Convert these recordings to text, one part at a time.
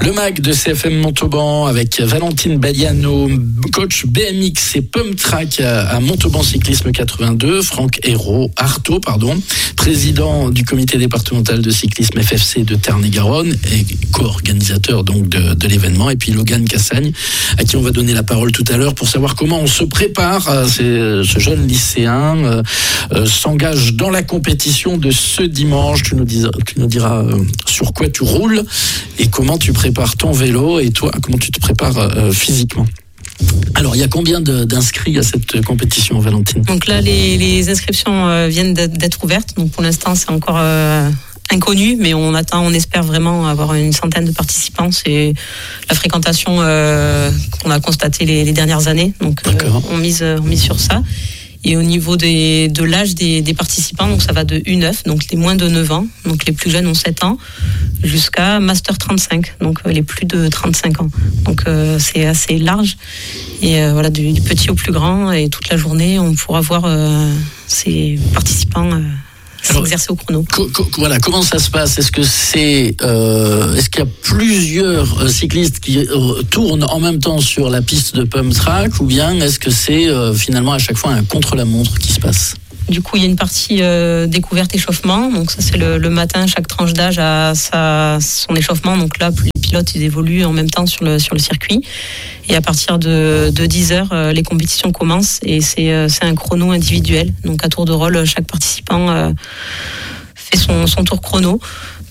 Le MAG de CFM Montauban avec Valentine Baliano, coach BMX et Pump Track à Montauban Cyclisme 82, Franck Artaud, président du comité départemental de cyclisme FFC de Tarn-et-Garonne et co-organisateur donc de l'événement, et puis Logan Cassagne à qui on va donner la parole tout à l'heure pour savoir comment on se prépare. Ce jeune lycéen s'engage dans la compétition de ce dimanche. Tu nous diras sur quoi tu roules et comment tu prépares ton vélo, et toi, comment tu te prépares physiquement. Alors, il y a combien d'inscrits à cette compétition, Valentine ? Donc là, les inscriptions viennent d'être ouvertes. Donc pour l'instant, c'est encore inconnu, mais on espère vraiment avoir une centaine de participants. C'est la fréquentation qu'on a constatée les dernières années. Donc on mise sur ça. Et au niveau de l'âge des participants, donc ça va de U9, donc les moins de 9 ans, donc les plus jeunes ont 7 ans, jusqu'à Master 35, donc les plus de 35 ans. Donc c'est assez large. Et voilà, du petit au plus grand, et toute la journée, on pourra voir ces participants s'exercer au chrono. Voilà, comment ça se passe ? Est-ce qu'il y a plusieurs cyclistes qui tournent en même temps sur la piste de Pump Track, ou bien est-ce que c'est finalement à chaque fois un contre-la-montre qui se passe ? Du coup, il y a une partie découverte échauffement. Donc ça, c'est le matin. Chaque tranche d'âge a son échauffement. Donc là, les pilotes, ils évoluent en même temps sur le circuit. Et à partir de 10h, les compétitions commencent. Et c'est un chrono individuel. Donc à tour de rôle, chaque participant fait son tour chrono.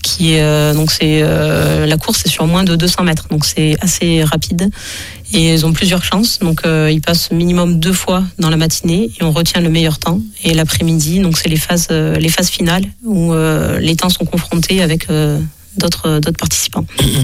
La course est sur moins de 200 mètres. Donc c'est assez rapide. Et ils ont plusieurs chances, donc ils passent minimum 2 fois dans la matinée et on retient le meilleur temps. Et l'après-midi, donc c'est les phases finales où les temps sont confrontés avec d'autres participants.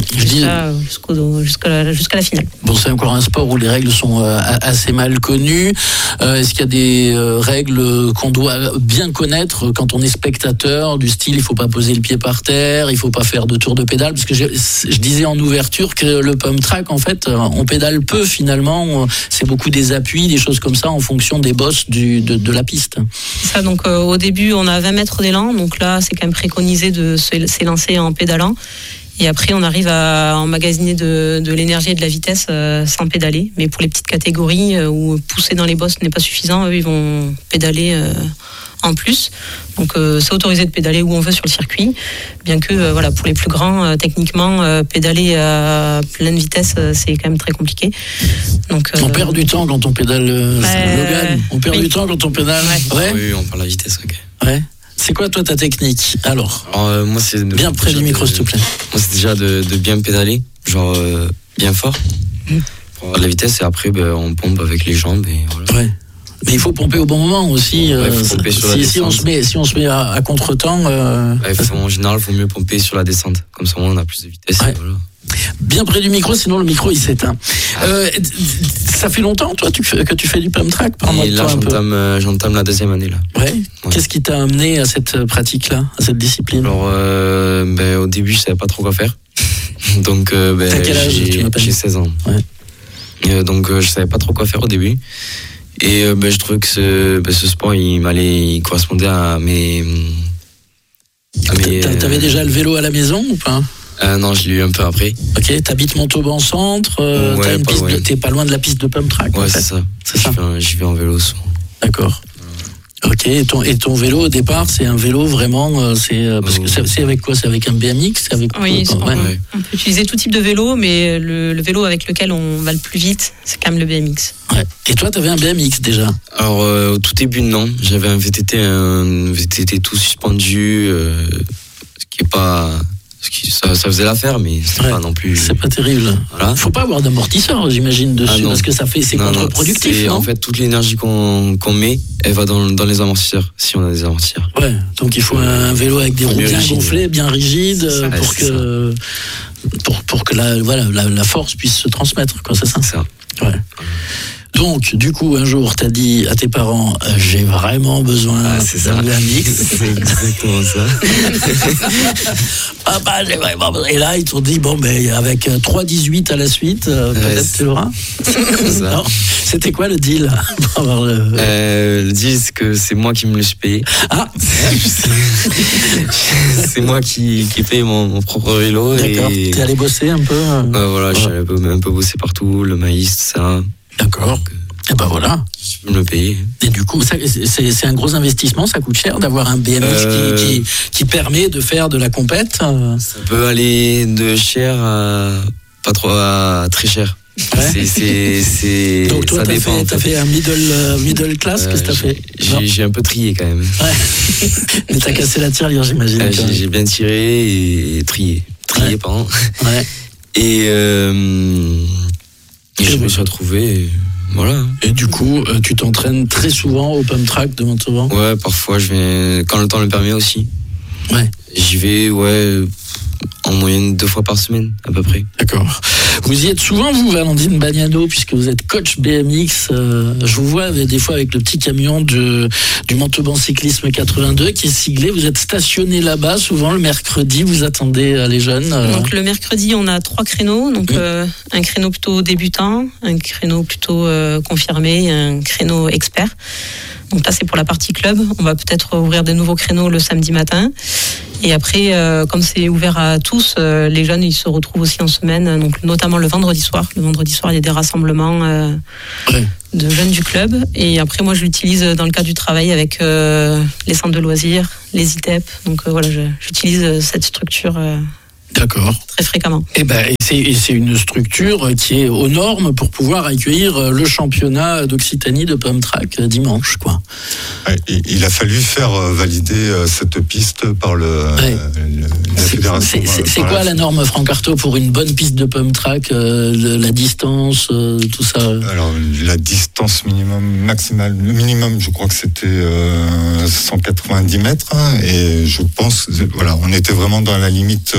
Jusqu'à la finale. Bon, c'est encore un sport où les règles sont assez mal connues. Est-ce qu'il y a des règles qu'on doit bien connaître quand on est spectateur, du style il faut pas poser le pied par terre, il faut pas faire de tour de pédale, parce que je disais en ouverture que le Pump Track, en fait, on pédale peu finalement, c'est beaucoup des appuis, des choses comme ça en fonction des bosses de la piste. Ça, donc au début on a 20 mètres d'élan, donc là c'est quand même préconisé de s'élancer en pédalant. Et après, on arrive à emmagasiner de l'énergie et de la vitesse sans pédaler. Mais pour les petites catégories où pousser dans les bosses n'est pas suffisant, eux, ils vont pédaler en plus. Donc, c'est autorisé de pédaler où on veut sur le circuit. Bien que, pour les plus grands, techniquement, pédaler à pleine vitesse, c'est quand même très compliqué. Donc, on perd du temps quand on pédale, Logan. On perd du temps quand on pédale. Ouais. Oui, on perd la vitesse, ok. Ouais. C'est quoi, toi, ta technique ? Alors, moi, c'est bien près du micro, s'il te plaît. Moi, c'est déjà de bien pédaler, genre bien fort, pour avoir de la vitesse, et après, on pompe avec les jambes, et voilà. Ouais. Mais il faut pomper au bon moment aussi. Faut pomper sur la descente. Si on se met à contre-temps... en général, il faut mieux pomper sur la descente. Comme ça, on a plus de vitesse. Ouais. Et voilà. Bien près du micro, sinon le micro il s'éteint. Ça fait longtemps, toi, que tu fais du Pump Track ? Et là, j'entame la 2e année là. Ouais. Qu'est-ce qui t'a amené à cette pratique-là, à cette discipline ? Alors, au début, je savais pas trop quoi faire. Donc, t'as quel âge, j'ai 16 ans. Ouais. Donc, je savais pas trop quoi faire au début. Et je trouvais que ce sport, il correspondait à mes. T'avais déjà le vélo à la maison ou pas ? Non, je l'ai eu un peu après. Ok, t'habites Montauban Centre, t'as une piste, t'es pas loin de la piste de Pump Track. Ouais, c'est ça. J'y vais en vélo souvent. D'accord. Ok, et ton vélo au départ, c'est un vélo vraiment, parce que c'est avec quoi ? C'est avec un BMX ? Oui, on peut utiliser tout type de vélo, mais le vélo avec lequel on va le plus vite, c'est quand même le BMX. Ouais. Et toi, t'avais un BMX déjà ? Alors, au tout début, non. J'avais un VTT tout suspendu, ce qui est pas... Ça faisait l'affaire, mais c'est pas non plus. C'est pas terrible. Voilà. Faut pas avoir d'amortisseur, j'imagine, dessus, parce que c'est contre-productif. En fait, toute l'énergie qu'on met, elle va dans les amortisseurs, si on a des amortisseurs. Ouais, donc il faut un vélo avec des roues bien gonflées, bien rigides, pour que la force puisse se transmettre, quoi, c'est ça ? C'est ça. Ouais. Donc, du coup, un jour, t'as dit à tes parents, j'ai vraiment besoin d'un BMX. C'est exactement ça. Papa, j'ai vraiment besoin. Et là, ils t'ont dit, bon, mais avec 3,18 à la suite, peut-être tu l'auras. Non. C'était quoi le deal pour avoir le deal, c'est que c'est moi qui me le suis payé. Ah. C'est moi qui paye mon propre vélo. D'accord. T'es allé bosser un peu voilà, je suis allé un peu bosser partout, le maïs, tout ça. D'accord. Et ben voilà. Je me le paye. Et du coup, c'est un gros investissement, ça coûte cher d'avoir un BMX qui permet de faire de la compète. Ça peut aller de cher à pas trop à très cher. Ouais. Donc toi, t'as fait un middle class, qu'est-ce que t'as fait? J'ai un peu trié quand même. Ouais. Mais t'as cassé la tirelire, j'imagine. J'ai bien tiré et trié. Trié, pardon. Ouais. Et je me suis retrouvé. Voilà. Et du coup, tu t'entraînes très souvent au pump track de Montauban? Ouais, parfois je vais quand le temps le permet aussi. Ouais. J'y vais, en moyenne 2 fois par semaine, à peu près. D'accord. Vous y êtes souvent, vous, Valentine Bagnano, puisque vous êtes coach BMX. Je vous vois des fois avec le petit camion du Montauban Cyclisme 82 qui est siglé. Vous êtes stationné là-bas souvent le mercredi. Vous attendez les jeunes. Donc le mercredi, on a 3 créneaux. Donc un créneau plutôt débutant, un créneau plutôt confirmé, un créneau expert. Donc là, c'est pour la partie club. On va peut-être ouvrir des nouveaux créneaux le samedi matin. Et après, comme c'est ouvert à tous, les jeunes, ils se retrouvent aussi en semaine, donc notamment le vendredi soir. Le vendredi soir, il y a des rassemblements de jeunes du club. Et après, moi, je l'utilise dans le cadre du travail avec les centres de loisirs, les ITEP. Donc voilà, j'utilise cette structure. D'accord. Très fréquemment. Et c'est une structure qui est aux normes pour pouvoir accueillir le championnat d'Occitanie de pump track dimanche, quoi. Il a fallu faire valider cette piste par la fédération. C'est quoi la norme, Franck Artaud, pour une bonne piste de pump track, la distance, tout ça? Alors la distance maximale, le minimum, je crois que c'était 190 mètres, et je pense, voilà, on était vraiment dans la limite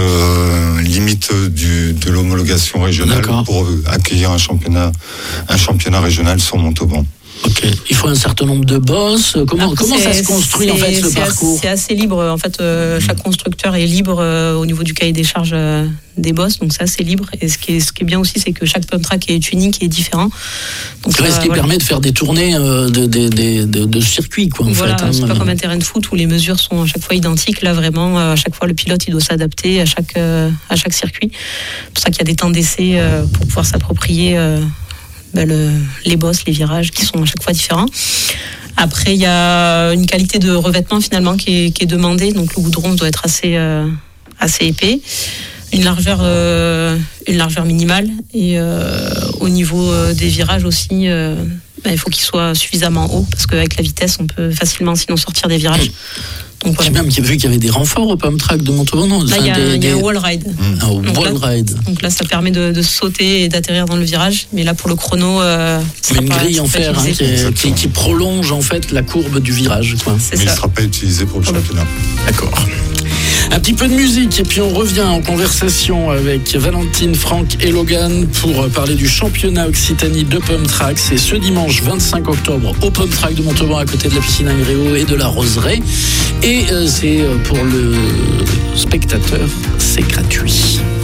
de l'homologation régionale. D'accord. Pour accueillir un championnat régional sur Montauban. Ok. Il faut un certain nombre de bosses. Comment ça se construit en fait le parcours? C'est assez libre. En fait, chaque constructeur est libre au niveau du cahier des charges des bosses, donc ça c'est libre. Et ce qui est bien aussi, c'est que chaque pump track est unique et différent. Donc ce qui permet de faire des tournées de circuit, quoi. Voilà, fait, c'est pas comme un terrain de foot où les mesures sont à chaque fois identiques. Là, vraiment, à chaque fois, le pilote il doit s'adapter à chaque circuit. C'est pour ça qu'il y a des temps d'essai pour pouvoir s'approprier. Les bosses, les virages qui sont à chaque fois différents. Après, il y a une qualité de revêtement finalement qui est demandée. Donc le goudron doit être assez épais, une largeur minimale, et au niveau des virages aussi, il faut qu'il soit suffisamment haut parce qu'avec la vitesse, on peut facilement sinon sortir des virages. Donc, voilà. J'ai même vu qu'il y avait des renforts au pump track de Montauban. Là, il y a un wall ride. Ride. Donc là, ça permet de sauter et d'atterrir dans le virage. Mais là, pour le chrono, c'est une grille en fer qui prolonge en fait la courbe du virage, quoi. Mais il ne sera pas utilisé pour le championnat. D'accord. Un petit peu de musique et puis on revient en conversation avec Valentine, Franck et Logan pour parler du championnat Occitanie de pump track. C'est ce dimanche 25 octobre au pump track de Montauban à côté de la piscine Agréo et de la Roseraie. Et c'est pour le spectateur, c'est gratuit.